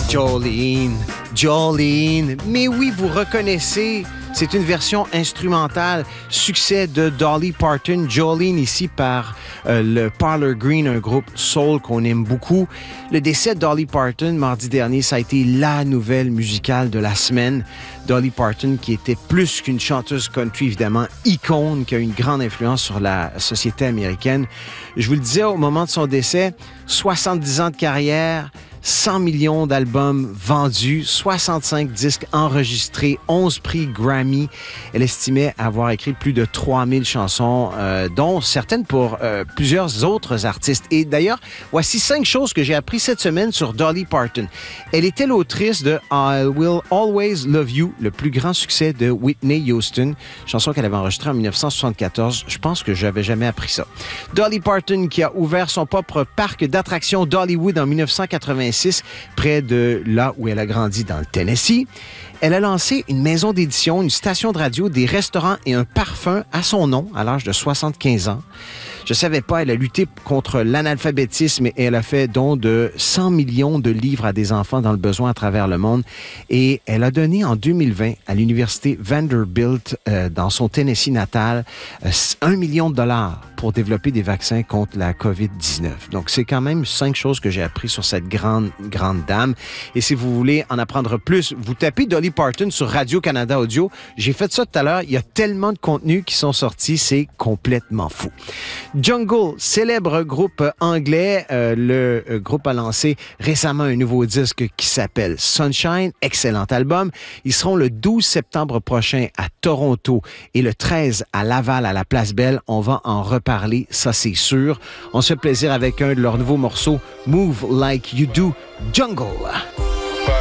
Jolene, Jolene. Mais oui, vous reconnaissez, c'est une version instrumentale, succès de Dolly Parton. Jolene ici par le Parlor Green, un groupe soul qu'on aime beaucoup. Le décès de Dolly Parton, mardi dernier, ça a été la nouvelle musicale de la semaine. Dolly Parton, qui était plus qu'une chanteuse country, évidemment, icône, qui a une grande influence sur la société américaine. Je vous le disais au moment de son décès, 70 ans de carrière, 100 millions d'albums vendus, 65 disques enregistrés, 11 prix Grammy. Elle estimait avoir écrit plus de 3000 chansons, dont certaines pour plusieurs autres artistes. Et d'ailleurs, voici 5 choses que j'ai apprises cette semaine sur Dolly Parton. Elle était l'autrice de I Will Always Love You, le plus grand succès de Whitney Houston, chanson qu'elle avait enregistrée en 1974. Je pense que j'avais jamais appris ça. Dolly Parton qui a ouvert son propre parc d'attractions Dollywood en 1986, près de là où elle a grandi dans le Tennessee. Elle a lancé une maison d'édition, une station de radio, des restaurants et un parfum à son nom à l'âge de 75 ans. Je savais pas, elle a lutté contre l'analphabétisme et elle a fait don de 100 millions de livres à des enfants dans le besoin à travers le monde. Et elle a donné en 2020 à l'université Vanderbilt, dans son Tennessee natal, 1 million de dollars pour développer des vaccins contre la COVID-19. Donc, c'est quand même 5 choses que j'ai appris sur cette grande dame. Et si vous voulez en apprendre plus, vous tapez Dolly Parton sur Radio-Canada Audio. J'ai fait ça tout à l'heure. Il y a tellement de contenus qui sont sortis, c'est complètement fou. Jungle, célèbre groupe anglais. Le groupe a lancé récemment un nouveau disque qui s'appelle Sunshine. Excellent album. Ils seront le 12 septembre prochain à Toronto et le 13 à Laval, à la Place Belle. On va en reparler, ça c'est sûr. On se fait plaisir avec un de leurs nouveaux morceaux, Move Like You Do, Jungle.